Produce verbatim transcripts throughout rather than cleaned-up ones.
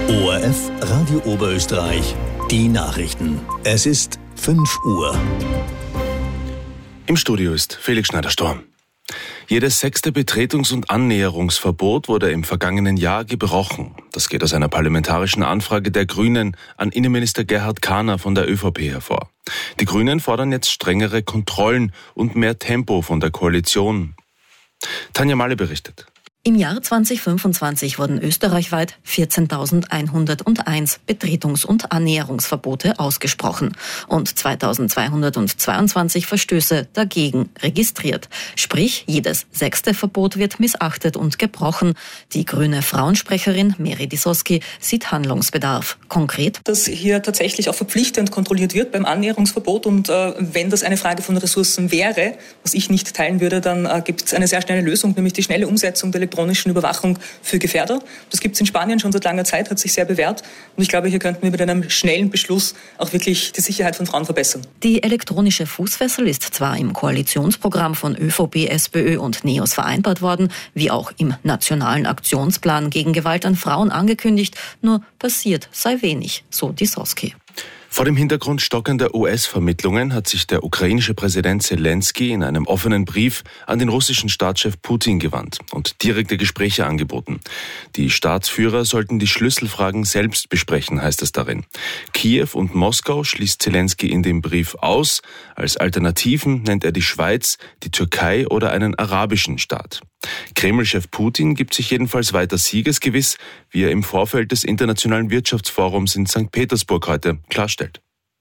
O R F Radio Oberösterreich, die Nachrichten. Es ist fünf Uhr. Im Studio ist Felix Schneider-Storm. Jedes sechste Betretungs- und Annäherungsverbot wurde im vergangenen Jahr gebrochen. Das geht aus einer parlamentarischen Anfrage der Grünen an Innenminister Gerhard Kahner von der ÖVP hervor. Die Grünen fordern jetzt strengere Kontrollen und mehr Tempo von der Koalition. Tanja Malle berichtet. Im Jahr zweitausendfünfundzwanzig wurden österreichweit vierzehntausendeinhunderteins Betretungs- und Annäherungsverbote ausgesprochen und zweitausendzweihundertzweiundzwanzig Verstöße dagegen registriert. Sprich, jedes sechste Verbot wird missachtet und gebrochen. Die grüne Frauensprecherin Meri Disoski sieht Handlungsbedarf. Konkret, dass hier tatsächlich auch verpflichtend kontrolliert wird beim Annäherungsverbot und äh, wenn das eine Frage von Ressourcen wäre, was ich nicht teilen würde, dann äh, gibt es eine sehr schnelle Lösung, nämlich die schnelle Umsetzung der elektronischen Überwachung für Gefährder. Das gibt es in Spanien schon seit langer Zeit, hat sich sehr bewährt. Und ich glaube, hier könnten wir mit einem schnellen Beschluss auch wirklich die Sicherheit von Frauen verbessern. Die elektronische Fußfessel ist zwar im Koalitionsprogramm von ÖVP, SPÖ und NEOS vereinbart worden, wie auch im Nationalen Aktionsplan gegen Gewalt an Frauen angekündigt, nur passiert sei wenig, so Disoski. Vor dem Hintergrund stockender U S-Vermittlungen hat sich der ukrainische Präsident Zelensky in einem offenen Brief an den russischen Staatschef Putin gewandt und direkte Gespräche angeboten. Die Staatsführer sollten die Schlüsselfragen selbst besprechen, heißt es darin. Kiew und Moskau schließt Zelensky in dem Brief aus. Als Alternativen nennt er die Schweiz, die Türkei oder einen arabischen Staat. Kreml-Chef Putin gibt sich jedenfalls weiter siegesgewiss, wie er im Vorfeld des Internationalen Wirtschaftsforums in Sankt Petersburg heute klarstellt.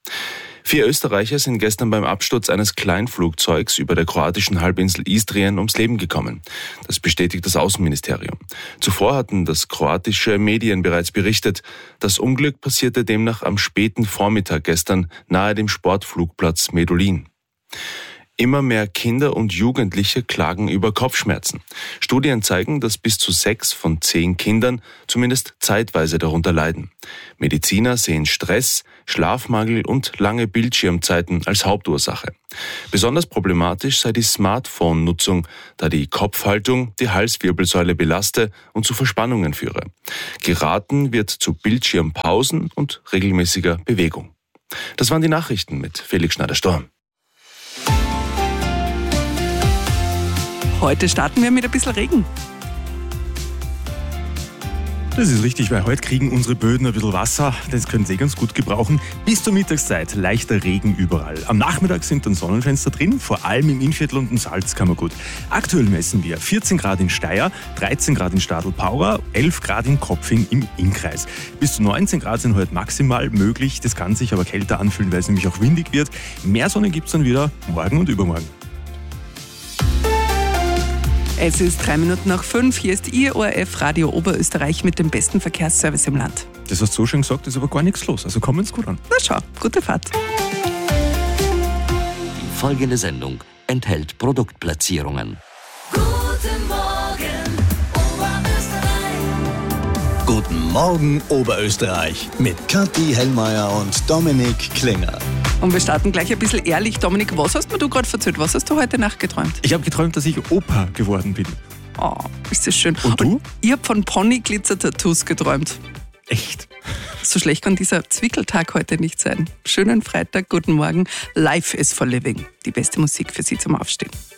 Vier Österreicher sind gestern beim Absturz eines Kleinflugzeugs über der kroatischen Halbinsel Istrien ums Leben gekommen. Das bestätigt das Außenministerium. Zuvor hatten das kroatische Medien bereits berichtet. Das Unglück passierte demnach am späten Vormittag gestern nahe dem Sportflugplatz Medulin. Immer mehr Kinder und Jugendliche klagen über Kopfschmerzen. Studien zeigen, dass bis zu sechs von zehn Kindern zumindest zeitweise darunter leiden. Mediziner sehen Stress, Schlafmangel und lange Bildschirmzeiten als Hauptursache. Besonders problematisch sei die Smartphone-Nutzung, da die Kopfhaltung die Halswirbelsäule belaste und zu Verspannungen führe. Geraten wird zu Bildschirmpausen und regelmäßiger Bewegung. Das waren die Nachrichten mit Felix Schneider-Storm. Heute starten wir mit ein bisschen Regen. Das ist richtig, weil heute kriegen unsere Böden ein bisschen Wasser. Das können sie ganz gut gebrauchen. Bis zur Mittagszeit leichter Regen überall. Am Nachmittag sind dann Sonnenfenster drin, vor allem im Innviertel und im Salzkammergut. Aktuell messen wir vierzehn Grad in Steyr, dreizehn Grad in Stadl-Paura, elf Grad in Kopfing im Innkreis. Bis zu neunzehn Grad sind heute maximal möglich. Das kann sich aber kälter anfühlen, weil es nämlich auch windig wird. Mehr Sonne gibt es dann wieder morgen und übermorgen. Es ist drei Minuten nach fünf. Hier ist Ihr O R F Radio Oberösterreich mit dem besten Verkehrsservice im Land. Das hast du so schön gesagt, ist aber gar nichts los. Also kommen wir uns gut an. Na schau, gute Fahrt. Die folgende Sendung enthält Produktplatzierungen. Guten Morgen, Oberösterreich. Guten Morgen, Oberösterreich. Mit Kathi Hellmeier und Dominik Klinger. Und wir starten gleich ein bisschen ehrlich. Dominik, was hast mir du gerade erzählt? Was hast du heute Nacht geträumt? Ich habe geträumt, dass ich Opa geworden bin. Oh, ist das schön. Und du? Und ich habe von Pony-Glitzer-Tattoos geträumt. Echt? So schlecht kann dieser Zwickeltag heute nicht sein. Schönen Freitag, guten Morgen. Life is for living. Die beste Musik für Sie zum Aufstehen.